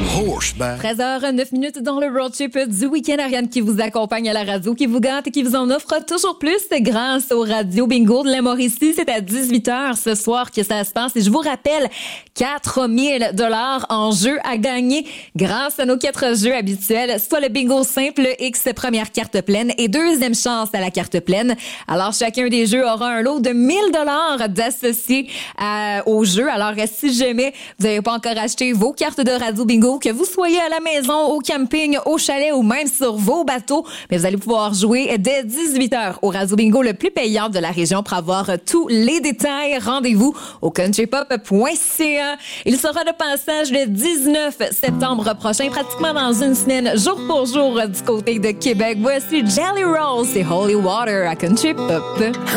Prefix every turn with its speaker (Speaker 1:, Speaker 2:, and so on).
Speaker 1: horseback.
Speaker 2: 13h09 dans le road trip du week-end. Ariane qui vous accompagne à la radio, qui vous gâte et qui vous en offre toujours plus grâce au Radio Bingo de la Mauricie. C'est à 18h ce soir que ça se passe. Et je vous rappelle, 4000 $ en jeu à gagner grâce à nos 4 jeux habituels, soit le bingo simple X première carte pleine et deuxième chance à la carte pleine. Alors, chacun des jeux aura un lot de 1000 $ d'associés au jeu. Alors, si jamais vous n'avez pas encore acheté vos cartes de Radio Bingo, que vous soyez à la maison, au camping, au chalet ou même sur vos bateaux, mais vous allez pouvoir jouer dès 18h au Radio Bingo le plus payant de la région. Pour avoir tous les détails, rendez-vous au countrypop.ca. Il sera de passage le 19 septembre prochain, pratiquement dans une semaine, jour pour jour du côté de Québec. Voici Jelly Roll, c'est Holy Water à Country Pop.